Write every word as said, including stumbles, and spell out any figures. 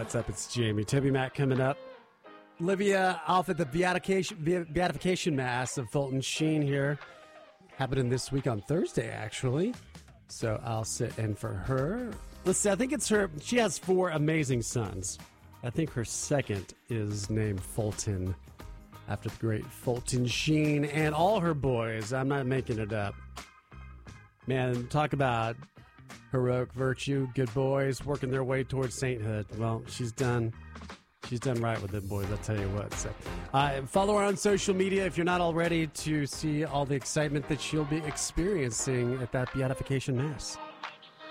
What's up? It's Jamie. Toby Mac coming up. Olivia off at the Beatification, Beatification Mass of Fulton Sheen here. Happening this week on Thursday, actually. So I'll sit in for her. Let's see, I think it's her. She has four amazing sons. I think her second is named Fulton, after the great Fulton Sheen and all her boys. I'm not making it up. Man, talk about heroic virtue, good boys working their way towards sainthood. Well, she's done. She's done right with them boys, I'll tell you what. So, uh, follow her on social media if you're not already to see all the excitement that she'll be experiencing at that Beatification Mass.